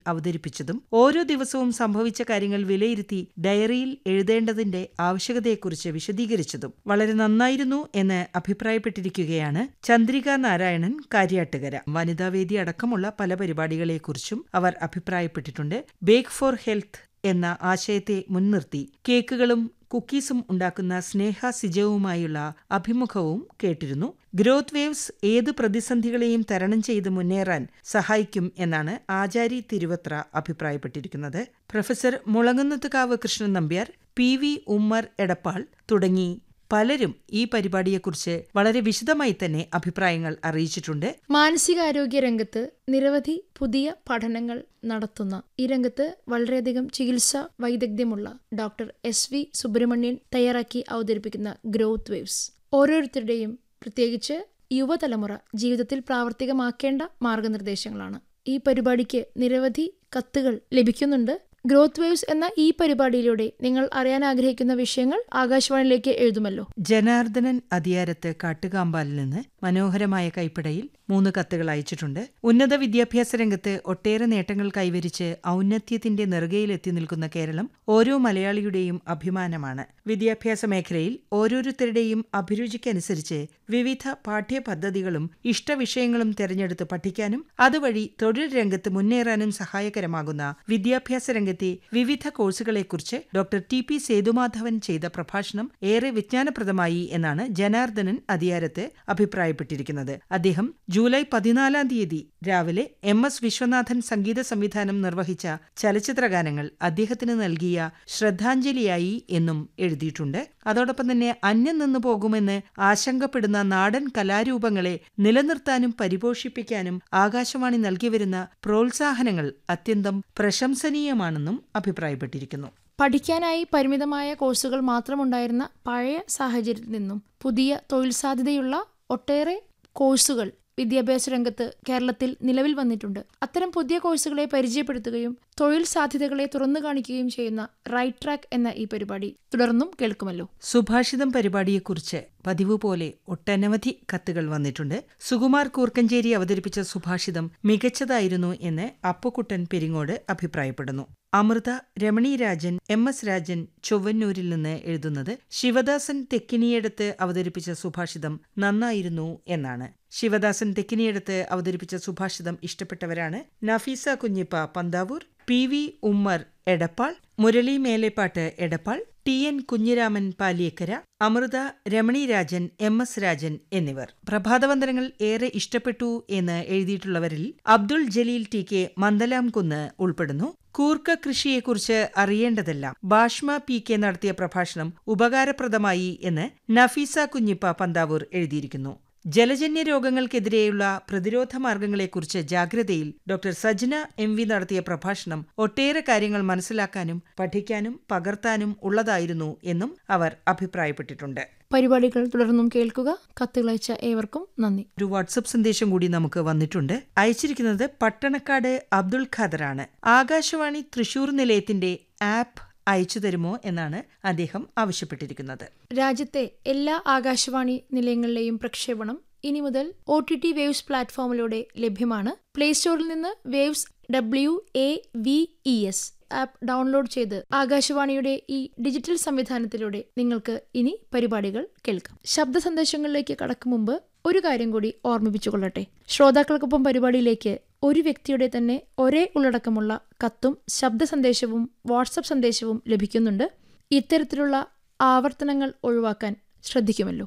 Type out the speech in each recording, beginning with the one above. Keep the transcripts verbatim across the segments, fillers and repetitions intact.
അവതരിപ്പിച്ചതും ഓരോ ദിവസവും സംഭവിച്ച കാര്യങ്ങൾ വിലയിരുത്തി ഡയറിയിൽ എഴുതേണ്ടതിന്റെ ആവശ്യകതയെക്കുറിച്ച് വിശദീകരിച്ചതും വളരെ നന്നായിരുന്നു എന്ന് അഭിപ്രായപ്പെട്ടിരിക്കുകയാണ് ചന്ദ്രിക നാരായണൻ കാര്യാട്ടുകര. വനിതാവേദി അടക്കമുള്ള പല പരിപാടികളെക്കുറിച്ചും അവർ അഭിപ്രായപ്പെട്ടിട്ടുണ്ട്. ബേക്ക് ഫോർ ഹെൽത്ത് എന്ന ആശയത്തെ മുൻനിർത്തി കേക്കുകളും കുക്കീസും ഉണ്ടാക്കുന്ന സ്നേഹ സിജവുമായുള്ള അഭിമുഖവും കേട്ടിരുന്നു. ഗ്രോത്ത് വേവ്സ് ഏത് പ്രതിസന്ധികളെയും തരണം ചെയ്ത് മുന്നേറാൻ സഹായിക്കും എന്നാണ് ആചാരി Thiruvathra അഭിപ്രായപ്പെട്ടിരിക്കുന്നത്. Professor Mulamkunnathukavu Krishnan Nambiar, P V Ummer Edappal തുടങ്ങി പലരും ഈ പരിപാടിയെക്കുറിച്ച് വളരെ വിശദമായി തന്നെ അഭിപ്രായങ്ങൾ അറിയിച്ചിട്ടുണ്ട്. മാനസികാരോഗ്യ രംഗത്ത് നിരവധി പുതിയ പഠനങ്ങൾ നടത്തുന്ന ഈ രംഗത്ത് വളരെയധികം ചികിത്സാ വൈദഗ്ധ്യമുള്ള ഡോക്ടർ എസ് വി സുബ്രഹ്മണ്യൻ തയ്യാറാക്കി അവതരിപ്പിക്കുന്ന ഗ്രോത്ത് വേവ്സ് ഓരോരുത്തരുടെയും, പ്രത്യേകിച്ച് യുവതലമുറ ജീവിതത്തിൽ പ്രാവർത്തികമാക്കേണ്ട മാർഗനിർദ്ദേശങ്ങളാണ്. ഈ പരിപാടിക്ക് നിരവധി കത്തുകൾ ലഭിക്കുന്നുണ്ട്. ഗ്രോത്ത് വേവ്സ് എന്ന ഈ പരിപാടിയിലൂടെ നിങ്ങൾ അറിയാൻ ആഗ്രഹിക്കുന്ന വിഷയങ്ങൾ ആകാശവാണിയിലേക്ക് എഴുതുമല്ലോ. ജനാർദ്ദനൻ അതിയാരത്ത് കാട്ടുകാമ്പാലിൽ നിന്ന് മനോഹരമായ കൈപ്പടയിൽ മൂന്ന് കത്തുകൾ അയച്ചിട്ടുണ്ട്. ഉന്നത വിദ്യാഭ്യാസ രംഗത്ത് ഒട്ടേറെ നേട്ടങ്ങൾ കൈവരിച്ച് ഔന്നത്യത്തിന്റെ നെറുകയിലെത്തി നിൽക്കുന്ന കേരളം ഓരോ മലയാളിയുടെയും അഭിമാനമാണ്. വിദ്യാഭ്യാസ മേഖലയിൽ ഓരോരുത്തരുടെയും അഭിരുചിക്കനുസരിച്ച് വിവിധ പാഠ്യപദ്ധതികളും ഇഷ്ടവിഷയങ്ങളും തെരഞ്ഞെടുത്ത് പഠിക്കാനും അതുവഴി തൊഴിൽ രംഗത്ത് മുന്നേറാനും സഹായകരമാകുന്ന വിദ്യാഭ്യാസ രംഗത്തെ വിവിധ കോഴ്സുകളെക്കുറിച്ച് ഡോക്ടർ ടി പി സേതുമാധവൻ ചെയ്ത പ്രഭാഷണം ഏറെ വിജ്ഞാനപ്രദമായി എന്നാണ് ജനാർദ്ദനൻ അതിയാരത്ത് അഭിപ്രായപ്പെട്ടിരിക്കുന്നത്. അദ്ദേഹം ജൂലൈ പതിനാലാം തീയതി രാവിലെ എം എസ് വിശ്വനാഥൻ സംഗീത സംവിധാനം നിർവഹിച്ച ചലച്ചിത്രഗാനങ്ങൾ അദ്ദേഹത്തിന് നൽകിയ ശ്രദ്ധാഞ്ജലിയായി എന്നും എഴുതിയിട്ടുണ്ട്. അതോടൊപ്പം തന്നെ അന്യം നിന്നു പോകുമെന്ന് ആശങ്കപ്പെടുന്ന നാടൻ കലാരൂപങ്ങളെ നിലനിർത്താനും പരിപോഷിപ്പിക്കാനും ആകാശവാണി നൽകിവരുന്ന പ്രോത്സാഹനങ്ങൾ അത്യന്തം പ്രശംസനീയമാണെന്നും അഭിപ്രായപ്പെട്ടിരിക്കുന്നു. പഠിക്കാനായി പരിമിതമായ കോഴ്സുകൾ മാത്രമുണ്ടായിരുന്ന പഴയ സാഹചര്യത്തിൽ നിന്നും പുതിയ തൊഴിൽ സാധ്യതയുള്ള ഒട്ടേറെ കോഴ്സുകൾ വിദ്യാഭ്യാസ രംഗത്ത് കേരളത്തിൽ നിലവിൽ വന്നിട്ടുണ്ട്. അത്തരം പുതിയ കോഴ്സുകളെ പരിചയപ്പെടുത്തുകയും തൊഴിൽ സാധ്യതകളെ തുറന്നു കാണിക്കുകയും ചെയ്യുന്ന റൈറ്റ് ട്രാക്ക് എന്ന ഈ പരിപാടി തുടർന്നും കേൾക്കുമല്ലോ. സുഭാഷിതം പരിപാടിയെക്കുറിച്ച് പതിവ് പോലെ ഒട്ടനവധി കത്തുകൾ വന്നിട്ടുണ്ട്. സുകുമാർ കൂർക്കഞ്ചേരി അവതരിപ്പിച്ച സുഭാഷിതം മികച്ചതായിരുന്നു എന്ന് അപ്പുക്കുട്ടൻ പെരിങ്ങോട് അഭിപ്രായപ്പെടുന്നു. അമൃത രമണി രാജൻ എം എസ് രാജൻ ചൊവ്വന്നൂരിൽ നിന്ന് എഴുതുന്നത് ശിവദാസൻ തെക്കിനിയടത്ത് അവതരിപ്പിച്ച സുഭാഷിതം നന്നായിരുന്നു എന്നാണ്. ശിവദാസൻ തെക്കിനിയടത്ത് അവതരിപ്പിച്ച സുഭാഷിതം ഇഷ്ടപ്പെട്ടവരാണ് Nafeesa Kunhippa Panthavoor, P V Ummer Edappal, Murali Melepat Edappal, T N Kunhiraman Paliyekkara, Amrita Ramani Rajan M S Rajan എന്നിവർ. പ്രഭാതവന്ദനങ്ങൾ ഏറെ ഇഷ്ടപ്പെട്ടു എന്ന് എഴുതിയിട്ടുള്ളവരിൽ അബ്ദുൾ ജലീൽ ടി കെ മന്ദലാംകുന്ന് ഉൾപ്പെടുന്നു. കൂർക്ക കൃഷിയെക്കുറിച്ച് അറിയേണ്ടതെല്ലാം ബാഷ്മ പി കെ നടത്തിയ പ്രഭാഷണം ഉപകാരപ്രദമായി എന്ന് നഫീസ കുഞ്ഞിപ്പ പന്താവൂർ എഴുതിയിരിക്കുന്നു. ജലജന്യ രോഗങ്ങൾക്കെതിരെയുള്ള പ്രതിരോധ മാർഗങ്ങളെക്കുറിച്ച് ജാഗ്രതയിൽ ഡോക്ടർ സജ്ന എം വി നടത്തിയ പ്രഭാഷണം ഒട്ടേറെ കാര്യങ്ങൾ മനസ്സിലാക്കാനും പഠിക്കാനും പകർത്താനും ഉള്ളതായിരുന്നു എന്നും അവർ അഭിപ്രായപ്പെട്ടിട്ടുണ്ട്. പരിപാടികൾ തുടർന്നും കേൾക്കുക. കത്തുകളയച്ച ഏവർക്കും നന്ദി. ഒരു വാട്സപ്പ് സന്ദേശം കൂടി നമുക്ക് വന്നിട്ടുണ്ട്. അയച്ചിരിക്കുന്നത് പട്ടണക്കാട് അബ്ദുൾ ഖാദറാണ്. ആകാശവാണി തൃശൂർ നിലയത്തിന്റെ ആപ്പ് അയച്ചു തരുമോ എന്നാണ് അദ്ദേഹം ആവശ്യപ്പെട്ടിരിക്കുന്നത്. രാജ്യത്തെ എല്ലാ ആകാശവാണി നിലയങ്ങളിലെയും പ്രക്ഷേപണം ഇനി മുതൽ ഒ ടി ടി വേവ്സ് പ്ലാറ്റ്ഫോമിലൂടെ ലഭ്യമാണ്. പ്ലേ സ്റ്റോറിൽ നിന്ന് waves W A V E S app download ചെയ്ത് ആകാശവാണിയുടെ ഈ ഡിജിറ്റൽ സംവിധാനത്തിലൂടെ നിങ്ങൾക്ക് ഇനി പരിപാടികൾ കേൾക്കാം. ശബ്ദ സന്ദേശങ്ങളിലേക്ക് കടക്കും മുമ്പ് ഒരു കാര്യം കൂടി ഓർമ്മിപ്പിച്ചുകൊള്ളട്ടെ. ശ്രോതാക്കൾക്കൊപ്പം പരിപാടിയിലേക്ക് ഒരു വ്യക്തിയുടെ തന്നെ ഒരേ ഉള്ളടക്കമുള്ള കത്തും ശബ്ദ സന്ദേശവും വാട്സപ്പ് സന്ദേശവും ലഭിക്കുന്നുണ്ട്. ഇത്തരത്തിലുള്ള ആവർത്തനങ്ങൾ ഒഴിവാക്കാൻ ശ്രദ്ധിക്കുമല്ലോ.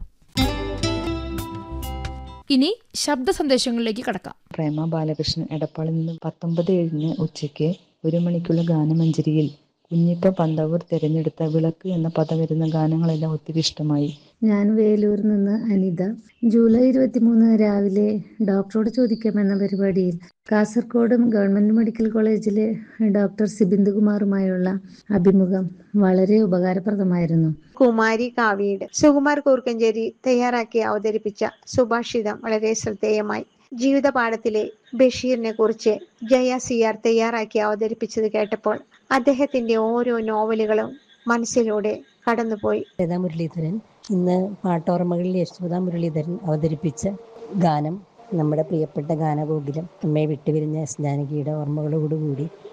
ഇനി ശബ്ദ സന്ദേശങ്ങളിലേക്ക് കടക്കാം. പ്രേമ ബാലകൃഷ്ണൻ എടപ്പാളിൽ നിന്ന് പത്തൊമ്പത് ഏഴിന് ഉച്ചയ്ക്ക് ഒരു മണിക്കുള്ള ഗാനമഞ്ജരിയിൽ കുഞ്ഞിപ്പ പന്തവൂർ തിരഞ്ഞെടുത്ത വിളക്ക് എന്ന പദം വരുന്ന ഗാനങ്ങളെല്ലാം ഒത്തിരി ഇഷ്ടമായി. ഞാൻ വേലൂരിൽ നിന്ന് അനിത. ജൂലൈ ഇരുപത്തിമൂന്ന് രാവിലെ ഡോക്ടറോട് ചോദിക്കാം എന്ന പരിപാടിയിൽ കാസർഗോഡ് ഗവൺമെന്റ് മെഡിക്കൽ കോളേജിലെ ഡോക്ടർ സിബിന്ദുകുമാറുമായുള്ള അഭിമുഖം വളരെ ഉപകാരപ്രദമായിരുന്നു. കുമാരി കാവ്യയുടെ സുകുമാർ കൂർക്കഞ്ചേരി തയ്യാറാക്കി അവതരിപ്പിച്ച സുഭാഷിതം വളരെ ശ്രദ്ധേയമായി. ജീവിത പാഠത്തിലെ ബഷീറിനെ കുറിച്ച് ജയ സി ആർ തയ്യാറാക്കി അവതരിപ്പിച്ചത് കേട്ടപ്പോൾ അദ്ദേഹത്തിന്റെ ഓരോ നോവലുകളും മനസ്സിലൂടെ കടന്നുപോയി. മുരളീധരൻ ഇന്ന് പാട്ടോർമ്മകളിൽ യശോദ മുരളീധരൻ അവതരിപ്പിച്ച ഗാനം നമ്മുടെ പ്രിയപ്പെട്ട ഗാനകോകിലം നമ്മെ വിട്ടുപിരിഞ്ഞ എസ് ജാനകിയുടെ ഓർമ്മകളോടുകൂടി